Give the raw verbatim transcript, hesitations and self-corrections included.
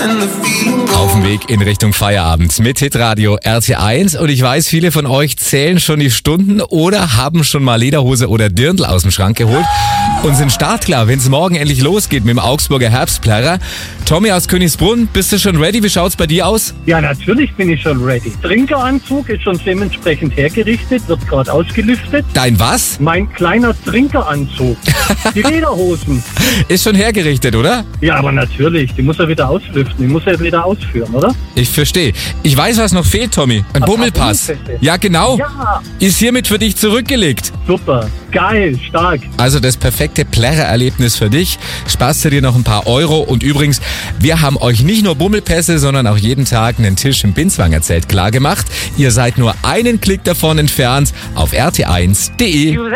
Auf dem Weg in Richtung Feierabend mit Hitradio R T eins. Und ich weiß, viele von euch zählen schon die Stunden oder haben schon mal Lederhose oder Dirndl aus dem Schrank geholt und sind startklar, wenn es morgen endlich losgeht mit dem Augsburger Herbstplärrer. Tommy aus Königsbrunn, bist du schon ready? Wie schaut's bei dir aus? Ja, natürlich bin ich schon ready. Trinkeranzug ist schon dementsprechend hergerichtet, wird gerade ausgelüftet. Dein was? Mein kleiner Trinkeranzug. Die Lederhosen. Ist schon hergerichtet, oder? Ja, aber natürlich. Die muss er wieder auslüften. Die muss er wieder ausführen, oder? Ich verstehe. Ich weiß, was noch fehlt, Tommy. Ein Ach, Bummelpass. Bummelpässe. Ja, genau. Ja, Ist hiermit für dich zurückgelegt. super. Geil, stark. Also das perfekte Plärrererlebnis für dich. Sparst du dir noch ein paar Euro. Und übrigens, wir haben euch nicht nur Bummelpässe, sondern auch jeden Tag einen Tisch im Binswanger Zelt klargemacht. Ihr seid nur einen Klick davon entfernt auf r t eins punkt d e.